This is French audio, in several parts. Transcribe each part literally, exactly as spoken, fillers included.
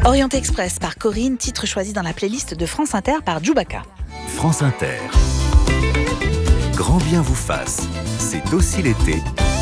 Orient Express par Corinne, titre choisi dans la playlist de France Inter par Djoubaka. France Inter. Grand bien vous fasse, c'est aussi l'été.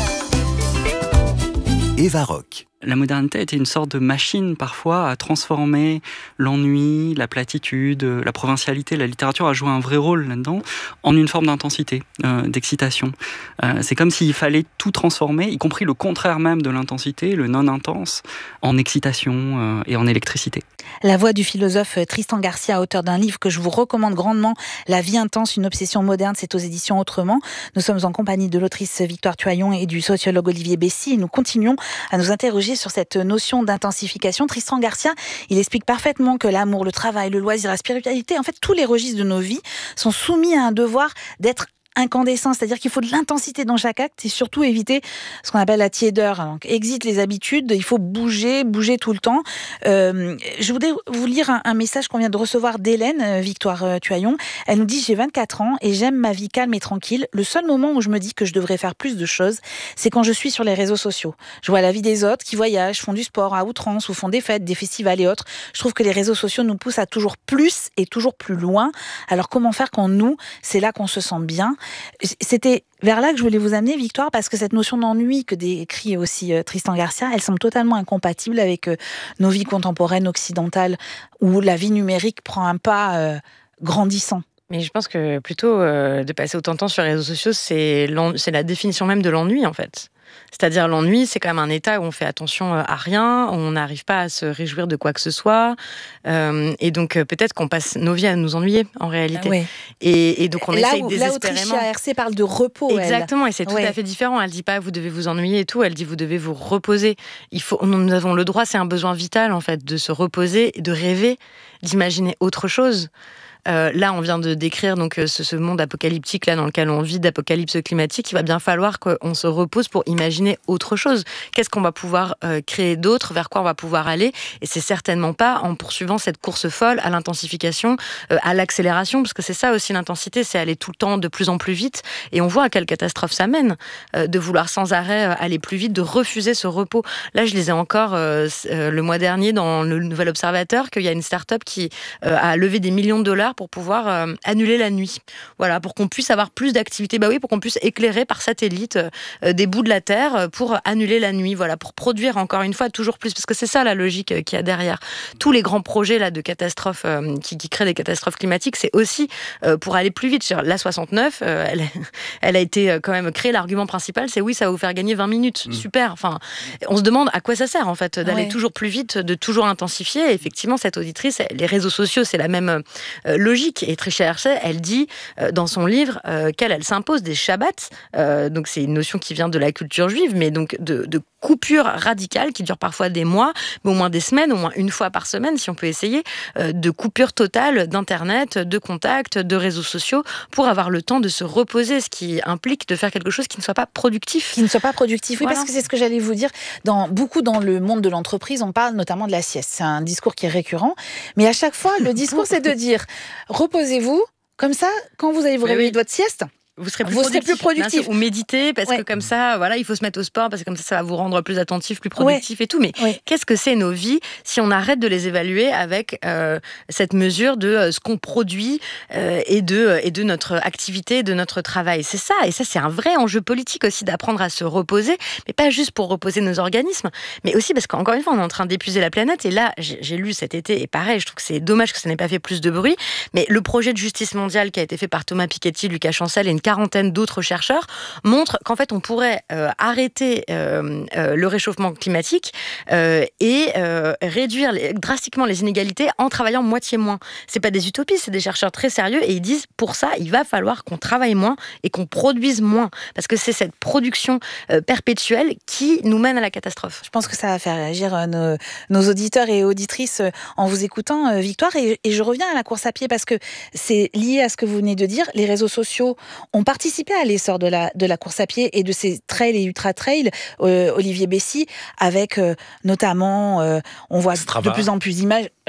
Eva Rock. La modernité était une sorte de machine parfois à transformer l'ennui, la platitude, la provincialité. La littérature a joué un vrai rôle là-dedans en une forme d'intensité, euh, d'excitation. Euh, c'est comme s'il fallait tout transformer, y compris le contraire même de l'intensité, le non-intense, en excitation euh, et en électricité. La voix du philosophe Tristan Garcia, auteur d'un livre que je vous recommande grandement, La vie intense, une obsession moderne, c'est aux éditions Autrement. Nous sommes en compagnie de l'autrice Victoire Tuaillon et du sociologue Olivier Bessy et nous continuons à nous interroger sur cette notion d'intensification. Tristan Garcia, il explique parfaitement que l'amour, le travail, le loisir, la spiritualité, en fait, tous les registres de nos vies sont soumis à un devoir d'être incandescent, c'est-à-dire qu'il faut de l'intensité dans chaque acte et surtout éviter ce qu'on appelle la tiédeur. Donc, exit les habitudes, il faut bouger, bouger tout le temps. Euh, je voudrais vous lire un, un message qu'on vient de recevoir d'Hélène, euh, Victoire euh, Tuaillon. Elle nous dit « J'ai vingt-quatre ans et j'aime ma vie calme et tranquille. Le seul moment où je me dis que je devrais faire plus de choses, c'est quand je suis sur les réseaux sociaux. Je vois la vie des autres qui voyagent, font du sport à outrance ou font des fêtes, des festivals et autres. Je trouve que les réseaux sociaux nous poussent à toujours plus et toujours plus loin. Alors comment faire quand nous, c'est là qu'on se sent bien ?» C'était vers là que je voulais vous amener, Victoire, parce que cette notion d'ennui que décrit aussi euh, Tristan Garcia, elle semble totalement incompatible avec euh, nos vies contemporaines occidentales, où la vie numérique prend un pas euh, grandissant. Mais je pense que plutôt euh, de passer autant de temps sur les réseaux sociaux, c'est, c'est la définition même de l'ennui, en fait. C'est-à-dire l'ennui, c'est quand même un état où on fait attention à rien, où on n'arrive pas à se réjouir de quoi que ce soit. Euh, et donc peut-être qu'on passe nos vies à nous ennuyer, en réalité. Oui. Et, et donc on là essaye où, désespérément... Là où Tricia R C parle de repos, Exactement, elle. et c'est tout oui. à fait différent. Elle dit pas vous devez vous ennuyer et tout, elle dit vous devez vous reposer. Il faut, nous avons le droit, c'est un besoin vital en fait, de se reposer, de rêver, d'imaginer autre chose. Euh, là, on vient de décrire donc ce, ce monde apocalyptique là dans lequel on vit, d'apocalypse climatique. Il va bien falloir qu'on se repose pour imaginer autre chose. Qu'est-ce qu'on va pouvoir euh, créer d'autre, vers quoi on va pouvoir aller? Et c'est certainement pas en poursuivant cette course folle à l'intensification, euh, à l'accélération, parce que c'est ça aussi l'intensité, c'est aller tout le temps de plus en plus vite. Et on voit à quelle catastrophe ça mène, euh, de vouloir sans arrêt euh, aller plus vite, de refuser ce repos. Là, je lisais encore euh, euh, le mois dernier dans le Nouvel Observateur qu'il y a une start-up qui euh, a levé des millions de dollars pour pouvoir euh, annuler la nuit. Voilà, pour qu'on puisse avoir plus d'activités. Bah oui, pour qu'on puisse éclairer par satellite euh, des bouts de la Terre pour annuler la nuit. Voilà, pour produire encore une fois toujours plus. Parce que c'est ça la logique euh, qu'il y a derrière. Tous les grands projets là de catastrophes euh, qui, qui créent des catastrophes climatiques, c'est aussi euh, pour aller plus vite. Sur l'A soixante-neuf, euh, elle, elle a été euh, quand même créée. L'argument principal, c'est oui, ça va vous faire gagner vingt minutes. Mmh. Super. Enfin, on se demande à quoi ça sert en fait d'aller ouais. toujours plus vite, de toujours intensifier. Et effectivement, cette auditrice, les réseaux sociaux, c'est la même euh, logique. Et Tricia R C, elle dit euh, dans son livre euh, qu'elle elle s'impose des shabbats. Euh, donc c'est une notion qui vient de la culture juive, mais donc de, de coupure radicale qui dure parfois des mois, mais au moins des semaines, au moins une fois par semaine, si on peut essayer, euh, de coupure totale d'internet, de contacts, de réseaux sociaux, pour avoir le temps de se reposer, ce qui implique de faire quelque chose qui ne soit pas productif. Qui ne soit pas productif, oui, voilà. Parce que c'est ce que j'allais vous dire. Dans, beaucoup dans le monde de l'entreprise, on parle notamment de la sieste. C'est un discours qui est récurrent, mais à chaque fois, le discours, c'est de dire reposez-vous, comme ça, quand vous allez vous réveiller oui. de votre sieste, vous serez plus vous productif. Serez plus productif. Ou méditer, parce ouais. que comme ça, voilà, il faut se mettre au sport, parce que comme ça, ça va vous rendre plus attentif, plus productif ouais. et tout. Mais ouais. qu'est-ce que c'est nos vies si on arrête de les évaluer avec euh, cette mesure de euh, ce qu'on produit euh, et, de, euh, et de notre activité, de notre travail? C'est ça. Et ça, c'est un vrai enjeu politique aussi d'apprendre à se reposer, mais pas juste pour reposer nos organismes, mais aussi parce qu'encore une fois, on est en train d'épuiser la planète. Et là, j'ai, j'ai lu cet été, et pareil, je trouve que c'est dommage que ça n'ait pas fait plus de bruit, mais le projet de justice mondiale qui a été fait par Thomas Piketty, Lucas Chancel et une quarantaine d'autres chercheurs montrent qu'en fait on pourrait euh, arrêter euh, euh, le réchauffement climatique euh, et euh, réduire les, drastiquement les inégalités en travaillant moitié moins. C'est pas des utopies, c'est des chercheurs très sérieux et ils disent pour ça il va falloir qu'on travaille moins et qu'on produise moins parce que c'est cette production euh, perpétuelle qui nous mène à la catastrophe. Je pense que ça va faire réagir euh, nos, nos auditeurs et auditrices euh, en vous écoutant, euh, Victoire, et, et je reviens à la course à pied parce que c'est lié à ce que vous venez de dire. Les réseaux sociaux ont participé à l'essor de la, de la course à pied et de ces trails et ultra-trails, euh, Olivier Bessy, avec euh, notamment, euh, on voit Strava. De plus en plus d'images,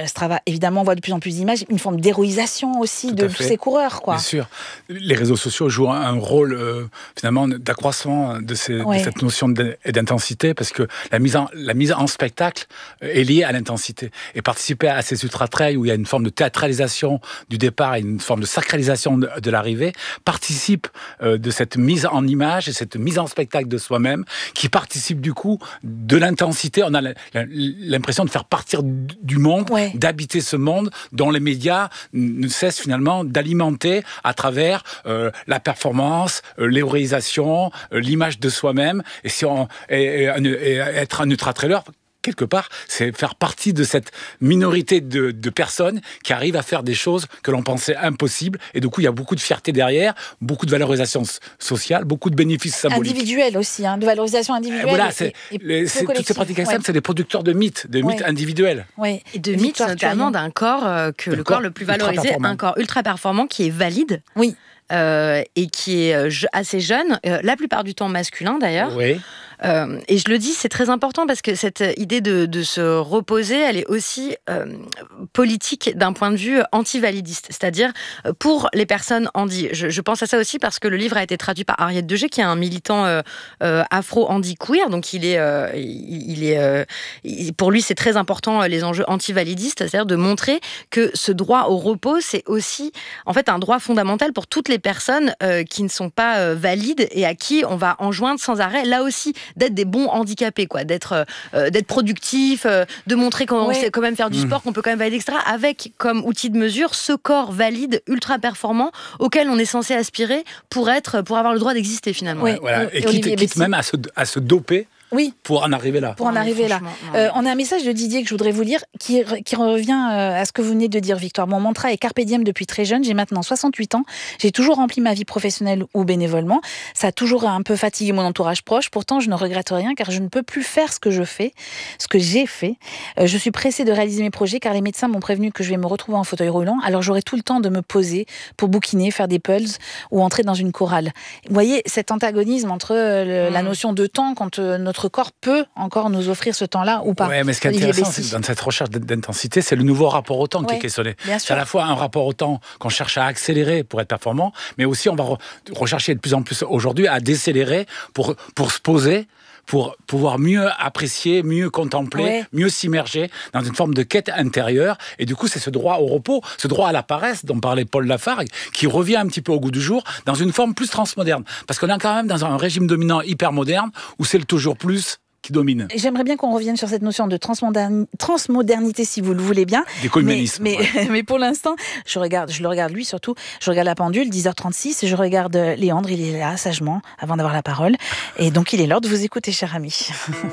Strava, évidemment, on voit de plus en plus d'images, une forme d'héroïsation aussi Tout de à tous fait. ces coureurs, quoi. Bien sûr. Les réseaux sociaux jouent un rôle, euh, finalement, d'accroissement de, ces, Ouais. de cette notion d'intensité, parce que la mise en, la mise en spectacle est liée à l'intensité. Et participer à ces ultra-trails où il y a une forme de théâtralisation du départ et une forme de sacralisation de, de l'arrivée, participe euh, de cette mise en image et cette mise en spectacle de soi-même, qui participe du coup de l'intensité. On a l'impression de faire partir du monde, Ouais. d'habiter ce monde dont les médias ne cessent finalement d'alimenter à travers euh, la performance, euh, l'héroïsation, euh, l'image de soi-même. Et si on et, et, et être un ultra-trailer, quelque part, c'est faire partie de cette minorité de, de personnes qui arrivent à faire des choses que l'on pensait impossibles. Et du coup, il y a beaucoup de fierté derrière, beaucoup de valorisation sociale, beaucoup de bénéfices symboliques. Individuelle aussi, hein, de valorisation individuelle. Voilà, et- c'est, et les, peu c'est, toutes ces collective. pratiques extrêmes, Ouais. c'est des producteurs de mythes, de Ouais. mythes individuels. Ouais. Et de mythes, Victoire notamment Tuaillon. d'un corps euh, que D'un le corps corps le plus ultra valorisé, performant. un corps ultra performant qui est valide. Oui. Euh, et qui est euh, je- assez jeune, euh, la plupart du temps masculin d'ailleurs. Oui. Euh, et je le dis, c'est très important parce que cette idée de, de se reposer, elle est aussi euh, politique d'un point de vue anti-validiste. C'est-à-dire, euh, pour les personnes handi, je, je pense à ça aussi parce que le livre a été traduit par Ariette Degé, qui est un militant euh, euh, afro-handi-queer. Donc, il est, euh, il, il est euh, il- pour lui, c'est très important euh, les enjeux anti-validistes, c'est-à-dire de montrer que ce droit au repos, c'est aussi en fait un droit fondamental pour toutes les personnes euh, qui ne sont pas euh, valides et à qui on va enjoindre sans arrêt, là aussi, d'être des bons handicapés, quoi, d'être euh, d'être productifs, euh, de montrer qu'on Ouais. sait quand même faire du Mmh. sport, qu'on peut quand même valider, et cetera. Avec comme outil de mesure ce corps valide, ultra performant, auquel on est censé aspirer pour être, pour avoir le droit d'exister finalement. Ouais. Voilà. Euh, Et et quitte, Olivier quitte Bessy. même à se, à se doper Oui. pour en arriver là. Pour en Non, mais arriver là. franchement, non, Euh, mais- on a un message de Didier que je voudrais vous lire qui, qui revient euh, à ce que vous venez de dire, Victoire. Mon mantra est Carpe diem depuis très jeune. J'ai maintenant soixante-huit ans. J'ai toujours rempli ma vie professionnelle ou bénévolement. Ça a toujours un peu fatigué mon entourage proche. Pourtant, je ne regrette rien car je ne peux plus faire ce que je fais, ce que j'ai fait. Euh, je suis pressée de réaliser mes projets car les médecins m'ont prévenu que je vais me retrouver en fauteuil roulant. Alors j'aurai tout le temps de me poser pour bouquiner, faire des pulls ou entrer dans une chorale. Vous voyez cet antagonisme entre euh, le- Mmh. la notion de temps quand euh, notre corps peut encore nous offrir ce temps-là ou pas. Ouais, mais ce qui est Olivier intéressant, Bessy. c'est que dans cette recherche d'intensité, c'est le nouveau rapport au temps qui Ouais, est questionné. bien C'est sûr. à la fois un rapport au temps qu'on cherche à accélérer pour être performant, mais aussi on va re- rechercher de plus en plus aujourd'hui à décélérer pour, pour se poser, pour pouvoir mieux apprécier, mieux contempler, Ouais. mieux s'immerger dans une forme de quête intérieure. Et du coup, c'est ce droit au repos, ce droit à la paresse dont parlait Paul Lafargue, qui revient un petit peu au goût du jour dans une forme plus transmoderne. Parce qu'on est quand même dans un régime dominant hyper moderne où c'est le toujours plus qui domine. J'aimerais bien qu'on revienne sur cette notion de transmoderni- transmodernité, si vous le voulez bien. Des communismes. Mais, mais, ouais. mais pour l'instant, je regarde, je le regarde lui surtout. Je regarde la pendule, dix heures trente-six. Je regarde euh, Léandre, il est là sagement avant d'avoir la parole. Et donc il est l'heure de vous écouter, cher ami.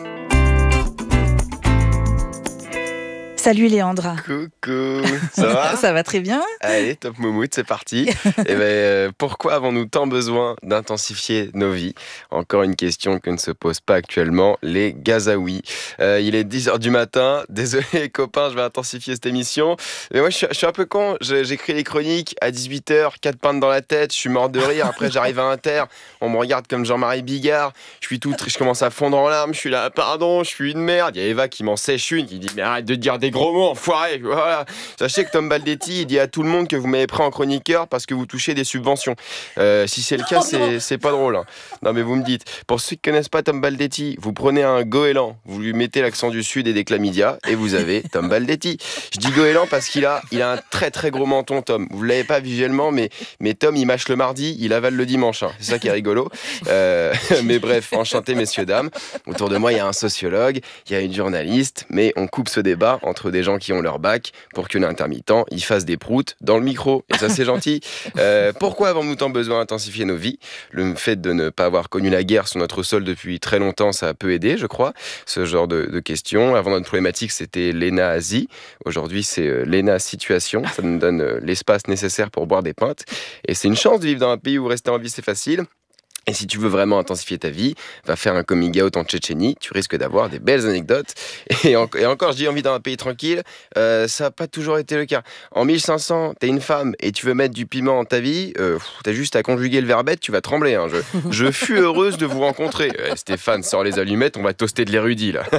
Salut Léandre. Coucou, ça va? Ça va très bien. Allez, top moumoute, c'est parti. Et ben, euh, pourquoi avons-nous tant besoin d'intensifier nos vies? Encore une question que ne se pose pas actuellement les Gazaouis. Euh, il est dix heures du matin, désolé les copains, je vais intensifier cette émission. Mais moi je suis, je suis un peu con, Je- j'écris les chroniques à dix-huit heures, quatre pintes dans la tête, je suis mort de rire, après j'arrive à Inter, on me regarde comme Jean-Marie Bigard, je suis tout, tri- je commence à fondre en larmes, je suis là, pardon, je suis une merde. Il y a Eva qui m'en sèche une, qui dit mais arrête de dire des gros mots, enfoiré. Voilà. Sachez que Tom Baldetti, il dit à tout le monde que vous m'avez pris en chroniqueur parce que vous touchez des subventions. Euh, si c'est le cas, c'est, c'est pas drôle. Hein. Non mais vous me dites, pour ceux qui connaissent pas Tom Baldetti, vous prenez un goéland, vous lui mettez l'accent du sud et des chlamydia et vous avez Tom Baldetti. Je dis goéland parce qu'il a, il a un très très gros menton, Tom. Vous l'avez pas visuellement, mais, mais Tom il mâche le mardi, il avale le dimanche. Hein. C'est ça qui est rigolo. Euh, mais bref, enchanté messieurs dames. Autour de moi il y a un sociologue, il y a une journaliste, mais on coupe ce débat entre des gens qui ont leur bac pour que l'intermittent il fasse des proutes dans le micro. Et ça c'est gentil. Euh, pourquoi avons-nous tant besoin d'intensifier nos vies? Le fait de ne pas avoir connu la guerre sur notre sol depuis très longtemps, ça a peu aidé, je crois, ce genre de, de questions. Avant, notre problématique, c'était l'ENA-Asie. Aujourd'hui, c'est euh, l'ENA-Situation. Ça nous donne euh, l'espace nécessaire pour boire des pintes. Et c'est une chance de vivre dans un pays où rester en vie, c'est facile. Et si tu veux vraiment intensifier ta vie, va faire un coming out en Tchétchénie, tu risques d'avoir des belles anecdotes. Et, en- et encore, je dis, envie dans un pays tranquille, euh, ça n'a pas toujours été le cas. En mille cinq cents, t'es une femme et tu veux mettre du piment dans ta vie, euh, pff, t'as juste à conjuguer le verbe être, tu vas trembler. Hein. Je, je fus heureuse de vous rencontrer. Euh, Stéphane, sors les allumettes, on va toaster de l'érudit, là.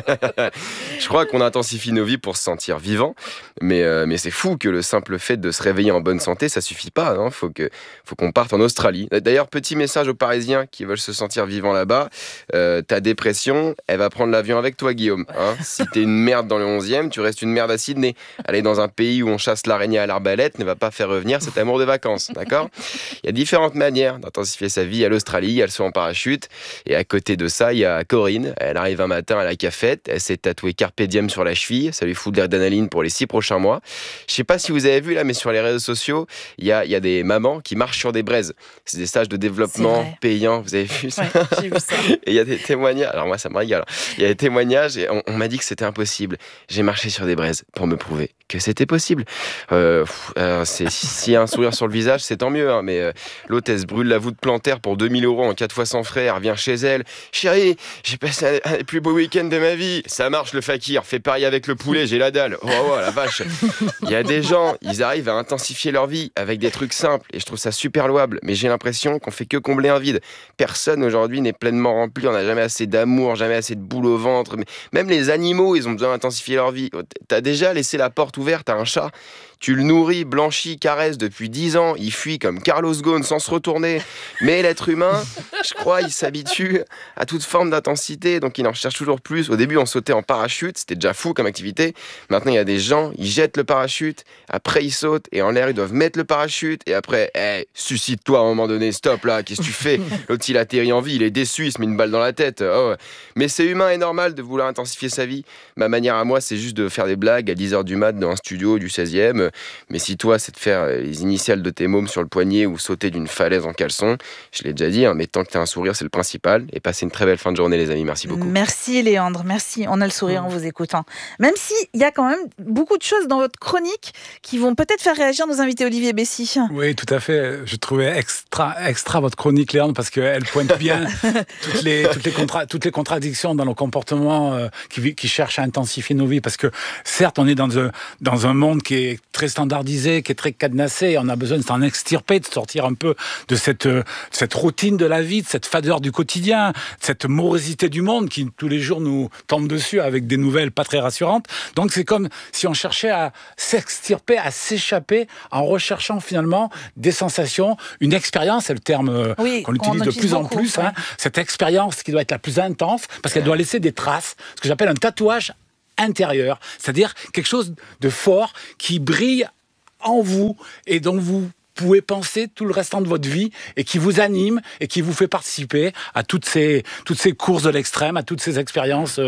Je crois qu'on intensifie nos vies pour se sentir vivant, mais, euh, mais c'est fou que le simple fait de se réveiller en bonne santé, ça suffit pas. Hein. Faut que, faut qu'on parte en Australie. D'ailleurs, petit message aux Parisiens qui veulent se sentir vivants là-bas, euh, ta dépression, elle va prendre l'avion avec toi, Guillaume. Hein. Si t'es une merde dans le onzième, tu restes une merde à Sydney. Aller dans un pays où on chasse l'araignée à l'arbalète ne va pas faire revenir cet amour de vacances, d'accord ? Il y a différentes manières d'intensifier sa vie. À l'Australie, il y a le saut en parachute, et à côté de ça, il y a Corinne. Elle arrive un matin à la cafette, elle s'est tatouée Carpe Diem sur la cheville, ça lui fout de l'adrénaline pour les six prochains mois. Je sais pas si vous avez vu là, mais sur les réseaux sociaux, il y a, il y a des mamans qui marchent sur des braises. C'est des stages de développement payants, vous avez vu ça ? Ouais, j'ai vu ça. Et il y a des témoignages, alors moi ça me régale, il y a des témoignages et on, on m'a dit que c'était impossible. J'ai marché sur des braises pour me prouver que c'était possible. Euh, pff, euh, c'est, s'il y a un sourire sur le visage, c'est tant mieux, hein, mais euh, l'hôtesse brûle la voûte plantaire pour deux mille euros en quatre fois sans frais, elle revient chez elle. Chérie, j'ai passé un, un des plus beaux week-ends de ma vie. Ça marche le fakir, fais pareil avec le poulet, j'ai la dalle. Oh, oh la vache. Il y a des gens, ils arrivent à intensifier leur vie avec des trucs simples et je trouve ça super louable, mais j'ai l'impression qu'on fait que combler un vide. Personne aujourd'hui n'est pleinement rempli, on n'a jamais assez d'amour, jamais assez de boule au ventre. Mais même les animaux, ils ont besoin d'intensifier leur vie. T'as déjà laissé la porte ouverte à un chat, tu le nourris, blanchis, caresses depuis dix ans, il fuit comme Carlos Ghosn sans se retourner. Mais l'être humain, je crois, il s'habitue à toute forme d'intensité, donc il en cherche toujours plus. Au début, on sautait en parachute, c'était déjà fou comme activité. Maintenant, il y a des gens, ils jettent le parachute, après ils sautent, et en l'air, ils doivent mettre le parachute, et après, hé, hey, suscite-toi à un moment donné, stop là, qu'est-ce que tu fais ? L'autre, il atterrit en vie, il est déçu, il se met une balle dans la tête. Oh. Mais c'est humain et normal de vouloir intensifier sa vie. Ma manière à moi, c'est juste de faire des blagues à dix heures du mat dans un studio du seizième. Mais si toi, c'est de faire les initiales de tes mômes sur le poignet ou sauter d'une falaise en caleçon, je l'ai déjà dit, hein, mais tant que tu as un sourire, c'est le principal. Et passez une très belle fin de journée, les amis. Merci beaucoup. Merci Léandre, merci. On a le sourire en vous écoutant. Même s'il y a quand même beaucoup de choses dans votre chronique qui vont peut-être faire réagir nos invités Olivier Bessy. Oui, tout à fait. Je trouvais extra, extra votre chronique, Léandre, parce qu'elle pointe bien toutes, les, toutes, les contra- toutes les contradictions dans nos comportements euh, qui, qui cherchent à intensifier nos vies. Parce que certes, on est dans un, dans un monde qui est très standardisé, qui est très cadenassé. On a besoin de s'en extirper, de sortir un peu de cette, euh, cette routine de la vie, de cette fadeur du quotidien, de cette morosité du monde qui tous les jours nous tombe dessus avec des nouvelles pas très rassurantes. Donc c'est comme si on cherchait à s'extirper, à s'échapper en recherchant finalement des sensations, une expérience, c'est le terme euh, oui, qu'on utilise de plus en beaucoup, plus, ouais. hein, cette expérience qui doit être la plus intense parce qu'elle doit laisser des traces, ce que j'appelle un tatouage intérieur, c'est-à-dire quelque chose de fort qui brille en vous et dont vous pouvez penser tout le restant de votre vie et qui vous anime et qui vous fait participer à toutes ces, toutes ces courses de l'extrême, à toutes ces expériences